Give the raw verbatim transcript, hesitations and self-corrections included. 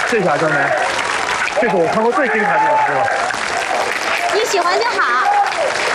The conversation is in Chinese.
谢谢啊，江南，这是我看过最精彩的演出了。 你喜欢就好。